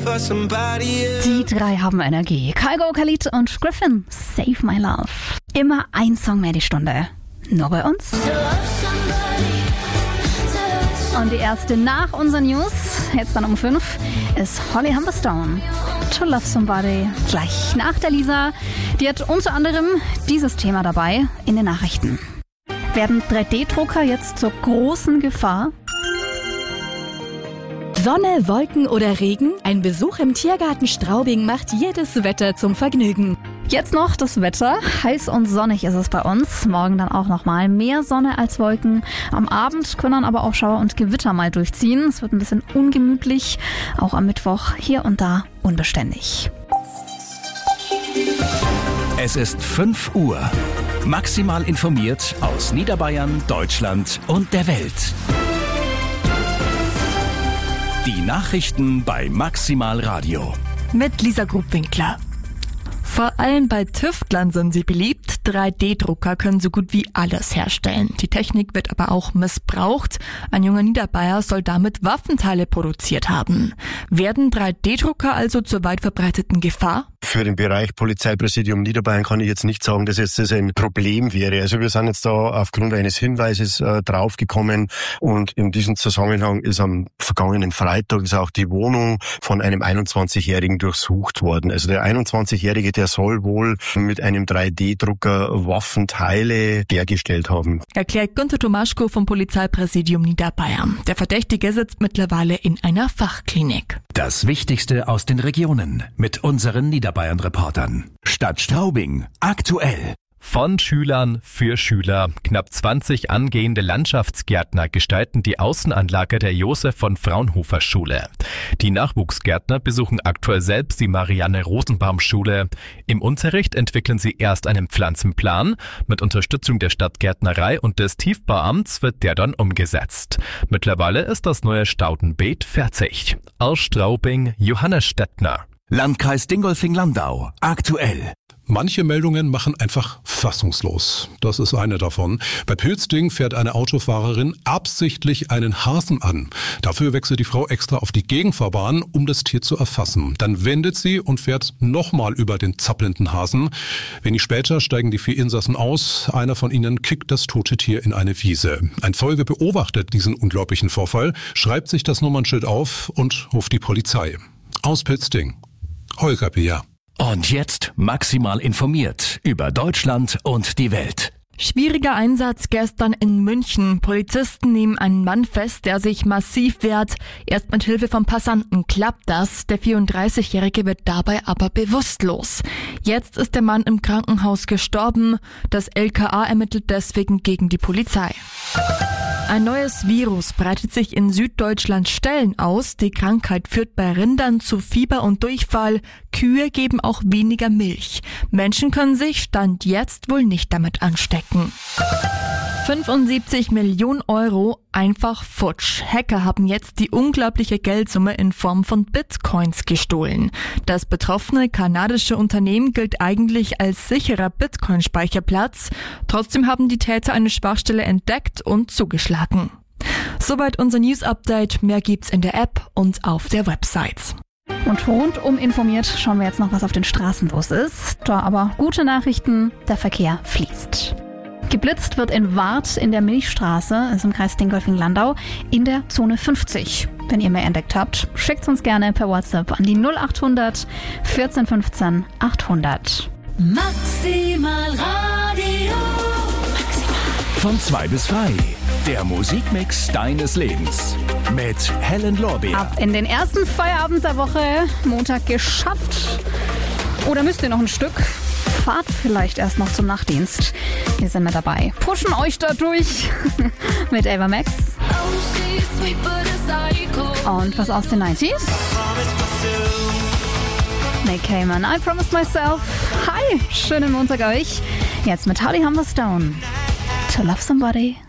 for somebody else. Die drei haben Energie. Kygo, Khalid und Griffin, Save My Love. Immer ein Song mehr die Stunde. Nur bei uns. Und die erste nach unseren News, jetzt dann um 5, ist Holly Humberstone. To Love Somebody. Gleich nach der Lisa. Die hat unter anderem dieses Thema dabei in den Nachrichten. Werden 3D-Drucker jetzt zur großen Gefahr? Sonne, Wolken oder Regen? Ein Besuch im Tiergarten Straubing macht jedes Wetter zum Vergnügen. Jetzt noch das Wetter. Heiß und sonnig ist es bei uns. Morgen dann auch nochmal mehr Sonne als Wolken. Am Abend können dann aber auch Schauer und Gewitter mal durchziehen. Es wird ein bisschen ungemütlich. Auch am Mittwoch hier und da unbeständig. Es ist 5 Uhr. Maximal informiert aus Niederbayern, Deutschland und der Welt. Die Nachrichten bei Maximal Radio. Mit Lisa Grubwinkler. Vor allem bei Tüftlern sind sie beliebt. 3D-Drucker können so gut wie alles herstellen. Die Technik wird aber auch missbraucht. Ein junger Niederbayer soll damit Waffenteile produziert haben. Werden 3D-Drucker also zur weit verbreiteten Gefahr? Für den Bereich Polizeipräsidium Niederbayern kann ich jetzt nicht sagen, dass jetzt das ein Problem wäre. Also wir sind jetzt da aufgrund eines Hinweises draufgekommen und in diesem Zusammenhang ist am vergangenen Freitag ist auch die Wohnung von einem 21-Jährigen durchsucht worden. Also der 21-Jährige, der soll wohl mit einem 3D-Drucker Waffenteile hergestellt haben. Erklärt Günter Tomaschko vom Polizeipräsidium Niederbayern. Der Verdächtige sitzt mittlerweile in einer Fachklinik. Das Wichtigste aus den Regionen mit unseren Niederbayern-Reportern. Stadt Straubing. Aktuell. Von Schülern für Schüler. Knapp 20 angehende Landschaftsgärtner gestalten die Außenanlage der Josef von Fraunhofer Schule. Die Nachwuchsgärtner besuchen aktuell selbst die Marianne-Rosenbaum-Schule. Im Unterricht entwickeln sie erst einen Pflanzenplan. Mit Unterstützung der Stadtgärtnerei und des Tiefbauamts wird der dann umgesetzt. Mittlerweile ist das neue Staudenbeet fertig. Aus Straubing, Johannes Stettner. Landkreis Dingolfing-Landau. Aktuell. Manche Meldungen machen einfach fassungslos. Das ist eine davon. Bei Pülsding fährt eine Autofahrerin absichtlich einen Hasen an. Dafür wechselt die Frau extra auf die Gegenfahrbahn, um das Tier zu erfassen. Dann wendet sie und fährt nochmal über den zappelnden Hasen. Wenig später steigen die 4 Insassen aus. Einer von ihnen kickt das tote Tier in eine Wiese. Ein Feuerwehr beobachtet diesen unglaublichen Vorfall, schreibt sich das Nummernschild auf und ruft die Polizei. Aus Pülsding. Holger Bier. Und jetzt maximal informiert über Deutschland und die Welt. Schwieriger Einsatz gestern in München. Polizisten nehmen einen Mann fest, der sich massiv wehrt. Erst mit Hilfe von Passanten klappt das. Der 34-Jährige wird dabei aber bewusstlos. Jetzt ist der Mann im Krankenhaus gestorben. Das LKA ermittelt deswegen gegen die Polizei. Ein neues Virus breitet sich in Süddeutschland Stellen aus. Die Krankheit führt bei Rindern zu Fieber und Durchfall. Kühe geben auch weniger Milch. Menschen können sich Stand jetzt wohl nicht damit anstecken. 75 Millionen Euro einfach futsch. Hacker haben jetzt die unglaubliche Geldsumme in Form von Bitcoins gestohlen. Das betroffene kanadische Unternehmen gilt eigentlich als sicherer Bitcoin-Speicherplatz. Trotzdem haben die Täter eine Schwachstelle entdeckt und zugeschlagen. Soweit unser News-Update. Mehr gibt's in der App und auf der Website. Und rundum informiert schauen wir jetzt noch, was auf den Straßen los ist. Da aber gute Nachrichten, der Verkehr fließt. Geblitzt wird in Warth in der Milchstraße, ist im Kreis Dingolfing-Landau, in der Zone 50. Wenn ihr mehr entdeckt habt, schickt uns gerne per WhatsApp an die 0800 14 15 800. Maximal Radio. Von 2 bis 3. Der Musikmix deines Lebens. Mit Helen Lorbeer. Ab in den ersten Feierabend der Woche. Montag geschafft. Oder müsst ihr noch ein Stück? Fahrt vielleicht erst noch zum Nachtdienst. Wir sind mit dabei. Pushen euch da durch mit Ava Max. Und was aus den 90s? Nick Cayman, I Promised Myself. Hi, schönen Montag euch. Jetzt mit Holly Humberstone. To Love Somebody.